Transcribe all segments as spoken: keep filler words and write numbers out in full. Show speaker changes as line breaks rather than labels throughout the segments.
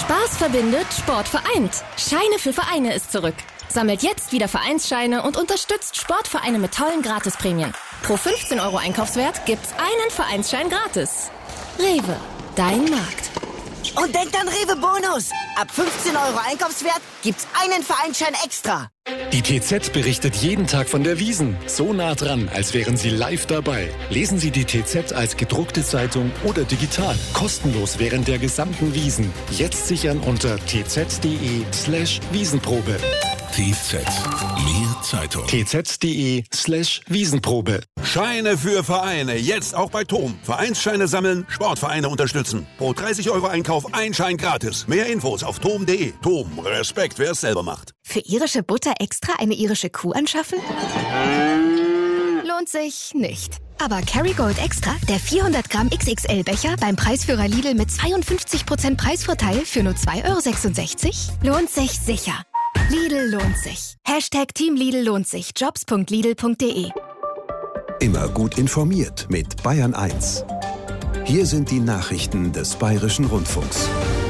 Spaß verbindet, Sport vereint. Scheine für Vereine ist zurück. Sammelt jetzt wieder Vereinsscheine und unterstützt Sportvereine mit tollen Gratisprämien. Pro fünfzehn Euro Einkaufswert gibt's einen Vereinsschein gratis. Rewe, dein Markt.
Und denkt an Rewe Bonus. Ab fünfzehn Euro Einkaufswert gibt's einen Vereinsschein extra.
Die T Z berichtet jeden Tag von der Wiesn. So nah dran, als wären Sie live dabei. Lesen Sie die T Z als gedruckte Zeitung oder digital. Kostenlos während der gesamten Wiesn. Jetzt sichern unter tz.de slash Wiesenprobe.
T Z. Mehr Zeitung.
tz.de slash Wiesenprobe.
Scheine für Vereine. Jetzt auch bei Tom. Vereinsscheine sammeln, Sportvereine unterstützen. Pro dreißig Euro Einkauf ein Schein gratis. Mehr Infos auf tom punkt de. Tom, Respekt, wer es selber macht.
Für irische Butter extra eine irische Kuh anschaffen? Lohnt sich nicht. Aber Kerrygold Extra, der vierhundert Gramm X X L-Becher beim Preisführer Lidl mit zweiundfünfzig Prozent Preisvorteil für nur zwei Euro sechsundsechzig, lohnt sich sicher. Lidl lohnt sich. Hashtag Team Lidl lohnt sich. jobs punkt lidl punkt de.
Immer gut informiert mit Bayern eins. Hier sind die Nachrichten des Bayerischen Rundfunks.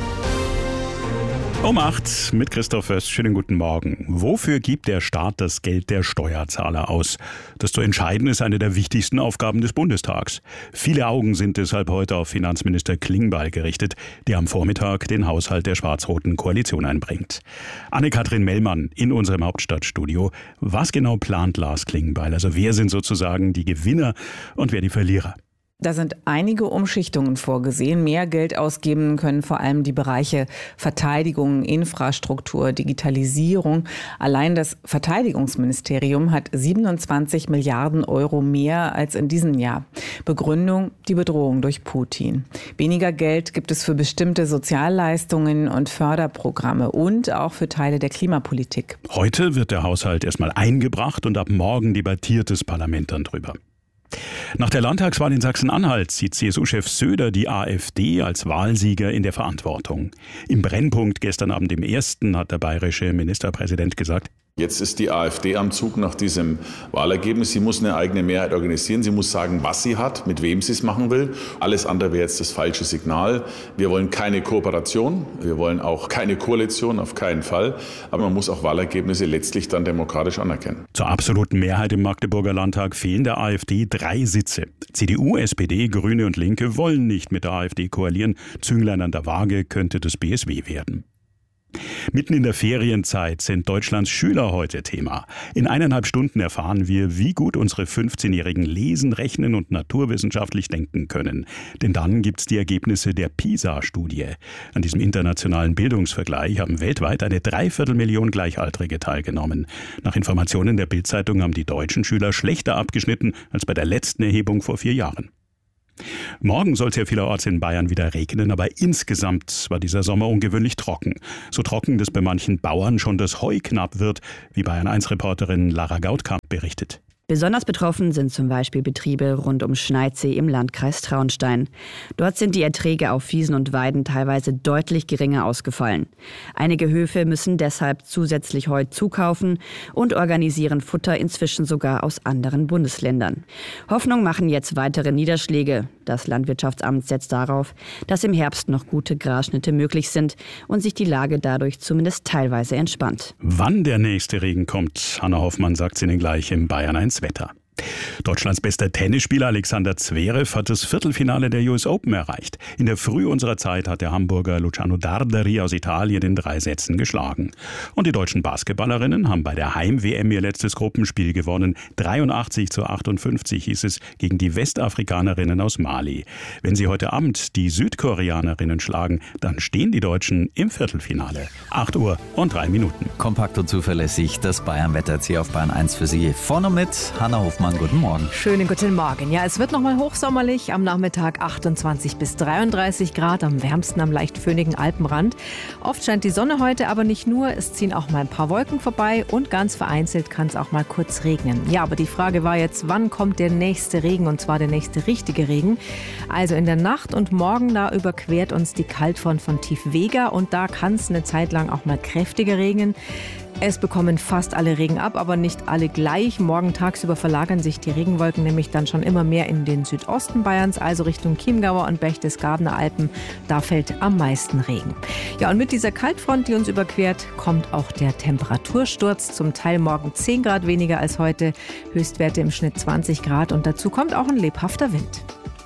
Um acht mit Christoph Föst. Schönen guten Morgen. Wofür gibt der Staat das Geld der Steuerzahler aus? Das zu entscheiden ist eine der wichtigsten Aufgaben des Bundestags. Viele Augen sind deshalb heute auf Finanzminister Klingbeil gerichtet, der am Vormittag den Haushalt der schwarz-roten Koalition einbringt. Anne-Kathrin Mellmann in unserem Hauptstadtstudio. Was genau plant Lars Klingbeil? Also wer sind sozusagen die Gewinner und wer die Verlierer?
Da sind einige Umschichtungen vorgesehen. Mehr Geld ausgeben können vor allem die Bereiche Verteidigung, Infrastruktur, Digitalisierung. Allein das Verteidigungsministerium hat siebenundzwanzig Milliarden Euro mehr als in diesem Jahr. Begründung: die Bedrohung durch Putin. Weniger Geld gibt es für bestimmte Sozialleistungen und Förderprogramme und auch für Teile der Klimapolitik.
Heute wird der Haushalt erstmal eingebracht und ab morgen debattiert das Parlament dann drüber. Nach der Landtagswahl in Sachsen-Anhalt sieht C S U-Chef Söder die AfD als Wahlsieger in der Verantwortung. Im Brennpunkt gestern Abend im Ersten hat der bayerische Ministerpräsident gesagt:
Jetzt ist die AfD am Zug nach diesem Wahlergebnis. Sie muss eine eigene Mehrheit organisieren. Sie muss sagen, was sie hat, mit wem sie es machen will. Alles andere wäre jetzt das falsche Signal. Wir wollen keine Kooperation. Wir wollen auch keine Koalition, auf keinen Fall. Aber man muss auch Wahlergebnisse letztlich dann demokratisch anerkennen.
Zur absoluten Mehrheit im Magdeburger Landtag fehlen der AfD drei Sitze. C D U, S P D, Grüne und Linke wollen nicht mit der AfD koalieren. Zünglein an der Waage könnte das B S W werden. Mitten in der Ferienzeit sind Deutschlands Schüler heute Thema. In eineinhalb Stunden erfahren wir, wie gut unsere fünfzehnjährigen lesen, rechnen und naturwissenschaftlich denken können. Denn dann gibt's die Ergebnisse der PISA-Studie. An diesem internationalen Bildungsvergleich haben weltweit eine Dreiviertelmillion Gleichaltrige teilgenommen. Nach Informationen der Bild-Zeitung haben die deutschen Schüler schlechter abgeschnitten als bei der letzten Erhebung vor vier Jahren. Morgen soll es ja vielerorts in Bayern wieder regnen, aber insgesamt war dieser Sommer ungewöhnlich trocken. So trocken, dass bei manchen Bauern schon das Heu knapp wird, wie Bayern eins Reporterin Lara Gautkamp berichtet.
Besonders betroffen sind zum Beispiel Betriebe rund um Schneidsee im Landkreis Traunstein. Dort sind die Erträge auf Wiesen und Weiden teilweise deutlich geringer ausgefallen. Einige Höfe müssen deshalb zusätzlich Heu zukaufen und organisieren Futter inzwischen sogar aus anderen Bundesländern. Hoffnung machen jetzt weitere Niederschläge. Das Landwirtschaftsamt setzt darauf, dass im Herbst noch gute Grasschnitte möglich sind und sich die Lage dadurch zumindest teilweise entspannt.
Wann der nächste Regen kommt, Hanna Hoffmann sagt Ihnen gleich im Bayern eins Wetter. Deutschlands bester Tennisspieler Alexander Zverev hat das Viertelfinale der U S Open erreicht. In der Früh unserer Zeit hat der Hamburger Luciano Darderi aus Italien in drei Sätzen geschlagen. Und die deutschen Basketballerinnen haben bei der Heim-W M ihr letztes Gruppenspiel gewonnen. dreiundachtzig zu achtundfünfzig hieß es gegen die Westafrikanerinnen aus Mali. Wenn sie heute Abend die Südkoreanerinnen schlagen, dann stehen die Deutschen im Viertelfinale. acht Uhr und drei Minuten.
Kompakt und zuverlässig das Bayern-Wetter jetzt hier auf Bayern eins für Sie. Vorne mit Hanna Hofmann. Guten Morgen.
Schönen guten Morgen. Ja, es wird nochmal hochsommerlich. Am Nachmittag achtundzwanzig bis dreiunddreißig Grad, am wärmsten am leicht föhnigen Alpenrand. Oft scheint die Sonne heute, aber nicht nur. Es ziehen auch mal ein paar Wolken vorbei und ganz vereinzelt kann es auch mal kurz regnen. Ja, aber die Frage war jetzt, wann kommt der nächste Regen, und zwar der nächste richtige Regen? Also in der Nacht und morgen, da überquert uns die Kaltfront von Tief Vega und da kann es eine Zeit lang auch mal kräftiger regnen. Es bekommen fast alle Regen ab, aber nicht alle gleich. Morgen tagsüber verlagern verlagern sich die Regenwolken nämlich dann schon immer mehr in den Südosten Bayerns, also Richtung Chiemgauer und Berchtesgadener Alpen. Da fällt am meisten Regen. Ja, und mit dieser Kaltfront, die uns überquert, kommt auch der Temperatursturz. Zum Teil morgen zehn Grad weniger als heute, Höchstwerte im Schnitt zwanzig Grad und dazu kommt auch ein lebhafter Wind.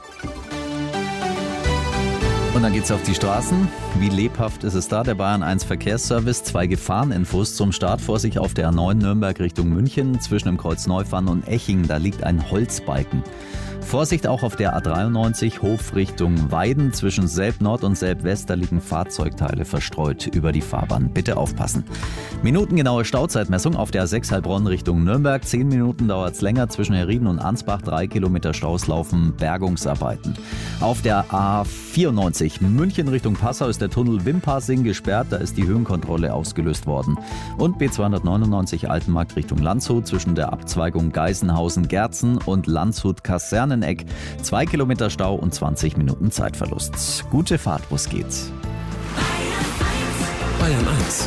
Und dann geht's auf die Straßen. Wie lebhaft ist es da? Der Bayern eins Verkehrsservice. Zwei Gefahreninfos zum Start. Vorsicht auf der A neun Nürnberg Richtung München. Zwischen dem Kreuz Neufahren und Eching, da liegt ein Holzbalken. Vorsicht auch auf der A dreiundneunzig Hof Richtung Weiden. Zwischen Selb Nord und Selb West, da liegen Fahrzeugteile verstreut über die Fahrbahn. Bitte aufpassen. Minutengenaue Stauzeitmessung auf der A sechs Heilbronn Richtung Nürnberg. Zehn Minuten dauert es länger. Zwischen Herrieden und Ansbach drei Kilometer Staus laufen Bergungsarbeiten. Auf der A vierundneunzig München Richtung Passau ist der Tunnel Wimpassing gesperrt. Da ist die Höhenkontrolle ausgelöst worden. Und B zweihundertneunundneunzig Altenmarkt Richtung Landshut zwischen der Abzweigung Geisenhausen-Gerzen und Landshut-Kaserneneck. Zwei Kilometer Stau und zwanzig Minuten Zeitverlust. Gute Fahrt, wo es geht.
Bayern eins.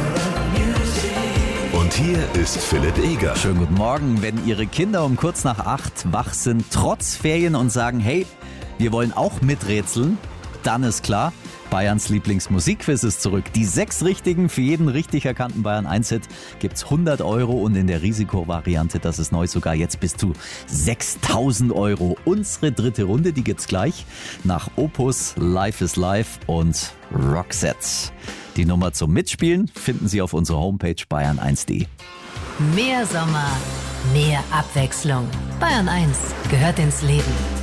Und hier ist Philipp Eger.
Schönen guten Morgen. Wenn Ihre Kinder um kurz nach acht wach sind, trotz Ferien und sagen, hey, wir wollen auch miträtseln, dann ist klar, Bayerns Lieblingsmusikquiz ist zurück. Die sechs Richtigen für jeden richtig erkannten Bayern eins Hit gibt's hundert Euro und in der Risikovariante, das ist neu, sogar jetzt bis zu sechstausend Euro. Unsere dritte Runde, die gibt's gleich nach Opus, Life is Life und Roxette. Die Nummer zum Mitspielen finden Sie auf unserer Homepage bayern eins punkt de.
Mehr Sommer, mehr Abwechslung. Bayern eins gehört ins Leben.